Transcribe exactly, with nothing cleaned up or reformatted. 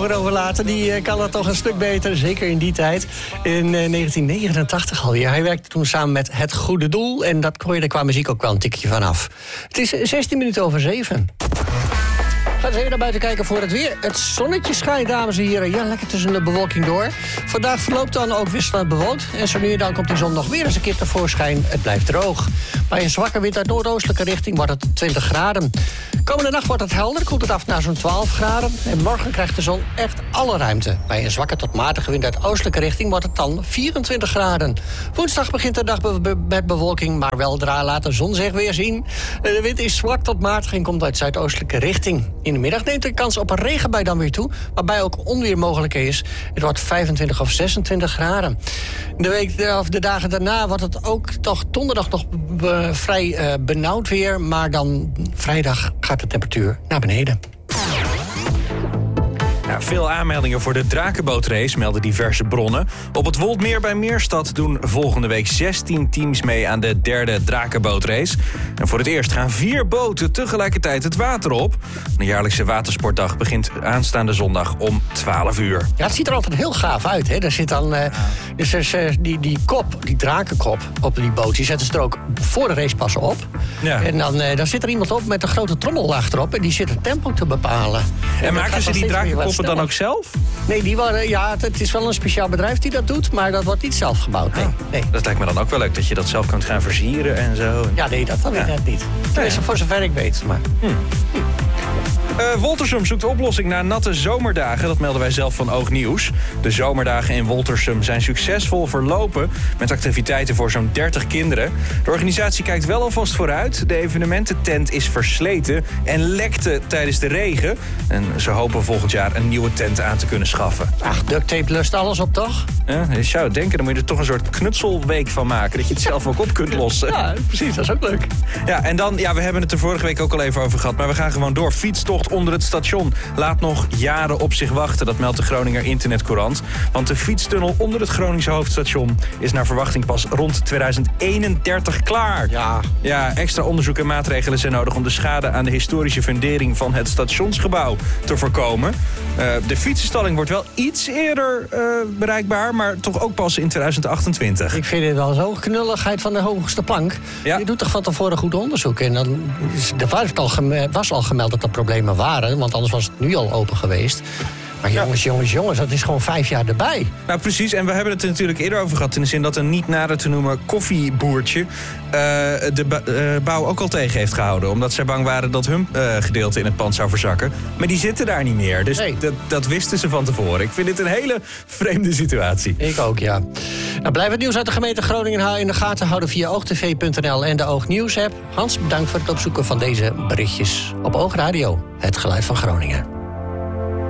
Roger over laten. Die uh, kan dat toch een stuk beter, zeker in die tijd. In uh, negentien negenentachtig alweer. Hij werkte toen samen met Het Goede Doel. En dat kon je er qua muziek ook wel een tikje van af. Het is zestien minuten over zeven. Gaan we even naar buiten kijken voor het weer. Het zonnetje schijnt, dames en heren. Ja, lekker tussen de bewolking door. Vandaag verloopt dan ook wisselend bewolkt. En zo nu en dan komt die zon nog weer eens een keer tevoorschijn. Het blijft droog. Bij een zwakke wind uit noordoostelijke richting wordt het twintig graden. Komende nacht wordt het helder, koelt het af naar zo'n twaalf graden. En morgen krijgt de zon echt alle ruimte. Bij een zwakke tot matige wind uit oostelijke richting wordt het dan vierentwintig graden. Woensdag begint de dag be- be- met bewolking, maar weldra laat de zon zich weer zien. De wind is zwak tot matig en komt uit zuidoostelijke richting. In de middag neemt de kans op een regenbui dan weer toe, waarbij ook onweer mogelijk is. Het wordt vijfentwintig of zesentwintig graden. De, week, of de dagen daarna wordt het ook toch donderdag nog be- vrij uh, benauwd weer, maar dan vrijdag gaat de temperatuur naar beneden. Ja, veel aanmeldingen voor de Drakenbootrace melden diverse bronnen. Op het Woldmeer bij Meerstad doen volgende week zestien teams mee aan de derde Drakenbootrace. En voor het eerst gaan vier boten tegelijkertijd het water op. De jaarlijkse watersportdag begint aanstaande zondag om twaalf uur. Ja, het ziet er altijd heel gaaf uit. Hè? Er zit dan uh, dus, dus, uh, die, die kop, die drakenkop op die boot, die zetten ze er ook voor de racepassen op. Ja. En dan, uh, dan zit er iemand op met een grote trommel achterop en die zit het tempo te bepalen. En, en maken ze die drakenkoppen dan ook zelf? Nee, die worden, ja, het is wel een speciaal bedrijf die dat doet, maar dat wordt niet zelf gebouwd. Nee, nee. Dat lijkt me dan ook wel leuk, dat je dat zelf kunt gaan versieren en zo. Ja, nee, dat dan weer ja. net niet. Tenminste, voor zover ik weet. Maar. Hm. Hm. Uh, Woltersum zoekt oplossing na natte zomerdagen. Dat melden wij zelf van Oognieuws. De zomerdagen in Woltersum zijn succesvol verlopen, met activiteiten voor zo'n dertig kinderen. De organisatie kijkt wel alvast vooruit. De evenemententent is versleten en lekte tijdens de regen. En ze hopen volgend jaar een nieuwe tent aan te kunnen schaffen. Ach, duct tape lust alles op, toch? Ja, je zou denken, dan moet je er toch een soort knutselweek van maken. Dat je het zelf ook op kunt lossen. Ja, precies, dat is ook leuk. Ja, en dan, ja, we hebben het er vorige week ook al even over gehad, maar we gaan gewoon door. Fietstocht onder het station laat nog jaren op zich wachten. Dat meldt de Groninger Internetcourant. Want de fietstunnel onder het Groningse hoofdstation is naar verwachting pas rond tweeduizend eenendertig klaar. Ja. Ja, extra onderzoek en maatregelen zijn nodig om de schade aan de historische fundering van het stationsgebouw te voorkomen. Uh, de fietsenstalling wordt wel iets eerder uh, bereikbaar, maar toch ook pas in tweeduizend achtentwintig. Ik vind het wel zo'n knulligheid van de hoogste plank. Ja. Je doet toch van tevoren goed onderzoek. En dan, er was al, gem- was al gemeld dat er problemen waren, want anders was het nu al open geweest. Maar jongens, ja. jongens, jongens, dat is gewoon vijf jaar erbij. Nou, precies. En we hebben het er natuurlijk eerder over gehad, in de zin dat een niet nader te noemen koffieboertje uh, de ba- uh, bouw ook al tegen heeft gehouden. Omdat zij bang waren dat hun uh, gedeelte in het pand zou verzakken. Maar die zitten daar niet meer. Dus nee. dat, dat wisten ze van tevoren. Ik vind dit een hele vreemde situatie. Ik ook, ja. Nou, blijf het nieuws uit de gemeente Groningen in de gaten houden via oogtv punt n l en de Oognieuws app. Hans, bedankt voor het opzoeken van deze berichtjes op Oogradio. Het geluid van Groningen.